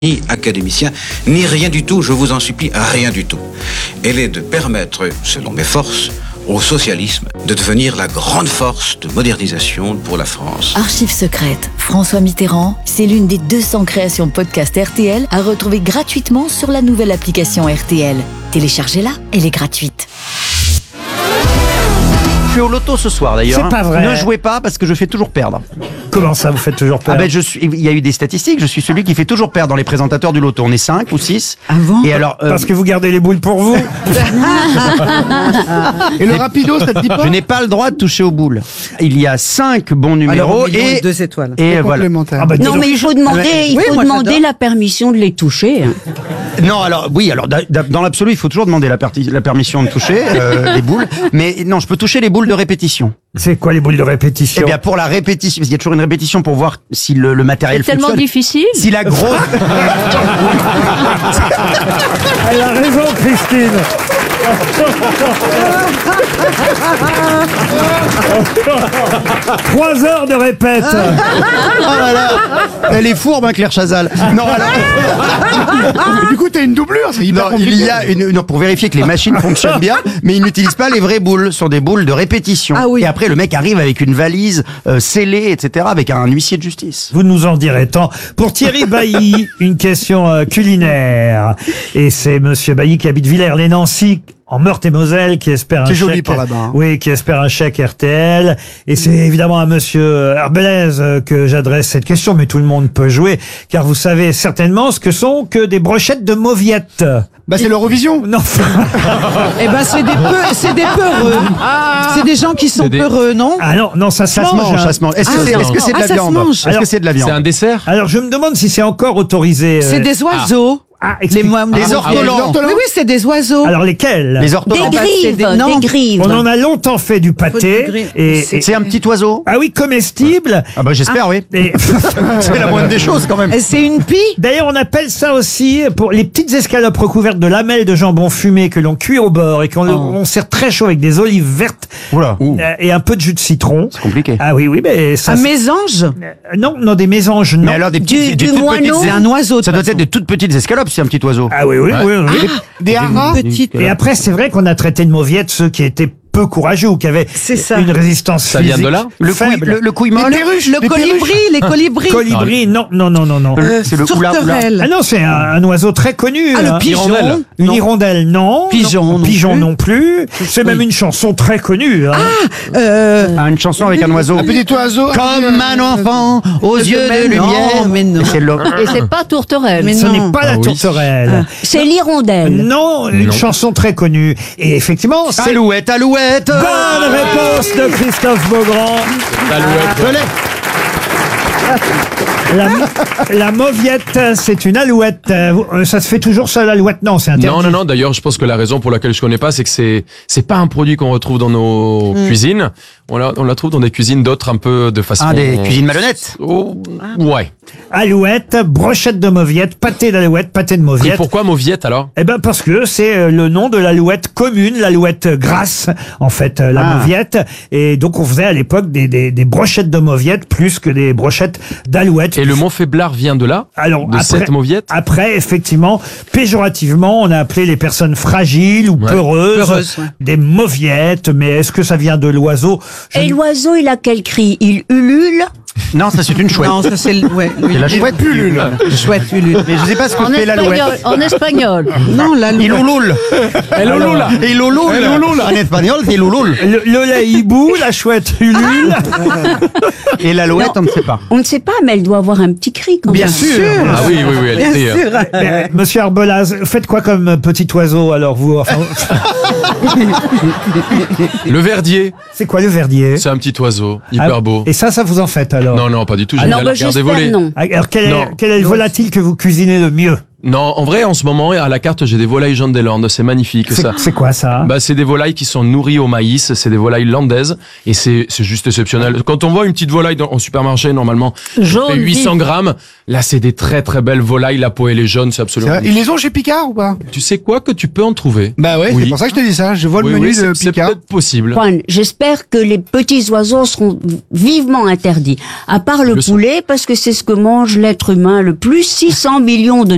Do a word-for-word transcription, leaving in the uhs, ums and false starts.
ni académicien, ni rien du tout, je vous en supplie, rien du tout. Elle est de permettre, selon mes forces, au socialisme de devenir la grande force de modernisation pour la France. Archives secrètes, François Mitterrand, c'est l'une des deux cents créations podcast R T L à retrouver gratuitement sur la nouvelle application R T L. Téléchargez-la, elle est gratuite. Je suis au loto ce soir d'ailleurs. C'est pas vrai. Ne jouez pas parce que je fais toujours perdre. Comment ça, vous faites toujours perdre? Ah ben je suis. Il y a eu des statistiques. Je suis celui qui fait toujours perdre dans les présentateurs du loto. On est cinq ou six. Ah bon? Et alors. euh, Parce que vous gardez les boules pour vous. Et le rapido, ça te dit pas? Je n'ai pas le droit de toucher aux boules. Il y a cinq bons numéros Alors, et deux étoiles. et C'est voilà. complémentaire. Ah bah, dis Non, donc. mais il faut demander, il Oui, faut moi, demander j'adore. la permission de les toucher. hein. Non, alors oui, alors da- da- dans l'absolu, il faut toujours demander la, parti- la permission de toucher euh, les boules. Mais non, je peux toucher les boules de répétition. C'est quoi les boules de répétition? Eh bien, pour la répétition, parce qu'il y a toujours une répétition pour voir si le, le matériel C'est tellement fonctionne. difficile. Si la grosse. Elle a raison, Christine. Trois heures de répète. Oh là là, elle est fourbe, hein, Claire Chazal. Non, alors. Mais du coup, t'as une doublure, c'est hyper Non, compliqué. il y a une, non, pour vérifier que les machines fonctionnent bien, mais ils n'utilisent pas les vraies boules, ce sont des boules de répétition. Ah oui. Et après, le mec arrive avec une valise euh, scellée, et cetera, avec un huissier de justice. Vous nous en direz tant. Pour Thierry Bailly, une question euh, culinaire. Et c'est Monsieur Bailly qui habite Villers-les-Nancy, en Meurthe-et-Moselle, qui espère un C'est chèque. joli par là-bas, hein. Oui, qui espère un chèque R T L. Et c'est évidemment à Monsieur Arbelaise euh, que j'adresse cette question, mais tout le monde peut jouer, car vous savez certainement ce que sont que des brochettes de mauviettes. Bah, c'est l'Eurovision. Non. Eh ben, c'est des peu, c'est des peureux. C'est des gens qui sont des- peureux, non? Ah non, non, ça se Ça se mange. mange, hein. ça se mange. Est-ce que Ah, c'est ça est-ce que se c'est de mange. la Ah, ça se viande? mange. Est-ce Alors, que c'est de la viande? C'est un dessert? Alors je me demande si c'est encore autorisé. euh, C'est des oiseaux. Ah, Les explique- moines. Les ortolans. Oui, oui, c'est des oiseaux. Alors lesquels? Les Des ortolans. bah, c'est grives, des- non. des grives. On en a longtemps fait du pâté. Faut du gris- Et, c'est- et- C'est un petit oiseau? ah oui, comestible. Ah bah j'espère, oui. Et C'est la moindre des choses quand même. Et c'est une pie. d'ailleurs, on appelle ça aussi pour les petites escalopes recouvertes de lamelles de jambon fumé que l'on cuit au beurre et qu'on le- on sert très chaud avec des olives vertes Oula, euh, et un peu de jus de citron. c'est compliqué. Ah oui, oui, mais ça. Un c'est- mésange. Euh, Non, non, des mésanges, non. Mais alors des Du- petites, des du toutes moineau. petites- C'est un oiseau. de Ça doit toute être de toutes petites escalopes, c'est un petit oiseau. Ah oui, oui, oui, oui. Des haras. Petite. Et après, c'est vrai qu'on a traité de mauviettes ceux qui étaient peu courageux ou qui avaient C'est ça. une résistance Ça vient physique de là Le couille, faible. le, le couille molle. Des perruches. Le des colibri, les colibris. Colibri, non, non, non, non, non. Euh, c'est le oula, oula. tourterelle. Ah non, c'est un, un oiseau très connu. Ah, le hein. pigeon. Hirondelle. Une Non. hirondelle, non. Pigeon non, non pigeon plus. non plus. C'est même une chanson très connue. Hein. Euh, Ah, une chanson avec un oiseau. Un petit oiseau. Comme un enfant aux yeux mais de non, lumière. mais non. C'est l'homme. Et c'est pas tourterelle. Mais Ce non. n'est pas la Ah oui. tourterelle. C'est l'hirondelle. Non, une Non. chanson très connue. Et effectivement, c'est Alouette, alouette. bonne réponse de Christophe Beaugrand. L'alouette. La, la mauviette, c'est une alouette. Euh, vous- euh, Ça se fait toujours ça, l'alouette? Non, c'est interdit. Non, non, non. D'ailleurs, je pense que la raison pour laquelle je connais pas, c'est que c'est c'est pas un produit qu'on retrouve dans nos cuisines. On la, on la trouve dans des cuisines d'autres un peu de façon. Ah, des cuisines malhonnêtes. Oh, ouais. Alouette, brochette de mauviette, pâté d'alouette, pâté de Et mauviette. pourquoi mauviette alors? Eh ben parce que c'est euh, le nom de l'alouette commune, l'alouette grasse, en fait, euh, la Ah. mauviette. Et donc on faisait à l'époque des, des, des brochettes de mauviette plus que des brochettes d'alouette. Et le mot faiblard vient de là? Alors, De après, cette mauviette? après, effectivement, péjorativement, on a appelé les personnes fragiles ou Ouais. peureuses, Peureuses, ouais. des mauviettes. Mais est-ce que ça vient de l'oiseau? Je Et ne- l'oiseau, il a quel cri? Il ulule? Non, ça c'est une chouette. Non, ça c'est le, ouais, C'est la chouette pullule. chouette ulule. Mais je sais pas ce que En fait l'alouette. espagnol. En espagnol. Non, la Il louette. ouloule. El Olula. Il ouloule. En espagnol, c'est il ouloule. Le, le lait hibou, la chouette ulule. Et l'alouette, on ne sait pas. On ne sait pas, mais elle doit avoir un petit cri quand Bien même. sûr. Ah oui, oui, oui. Elle Bien était, euh, sûr. Mais, Monsieur Arbelaz, faites quoi comme petit oiseau alors vous? Enfin, Le verdier. c'est quoi le verdier? C'est un petit oiseau. Hyper Ah, beau. Et ça, ça vous en fait alors? Non, non, pas du tout. Ah J'ai non, bien bah, regardé j'espère voler. non. Alors quel est, Non. quel est le volatile que vous cuisinez le mieux? Non, en vrai, en ce moment, à la carte, j'ai des volailles Jean des Landes. C'est magnifique, C'est ça. c'est quoi ça? Bah, c'est des volailles qui sont nourries au maïs. C'est des volailles landaises. Et c'est, c'est juste exceptionnel. Quand on voit une petite volaille dans, en supermarché, normalement, ça Jaune, fait huit cents vif. grammes. Là, c'est des très, très belles volailles. La peau, elle est jaune. C'est C'est absolument. vrai. Ils les ont chez Picard ou pas? Tu sais quoi que tu peux en trouver? Bah ouais, Oui. c'est pour ça que je te dis ça. Je vois le Oui, menu oui, c'est, de c'est Picard. peut-être possible. Juan, j'espère que les petits oiseaux seront vivement interdits. À part le Le sont. poulet, parce que c'est ce que mange l'être humain le plus, six cents millions de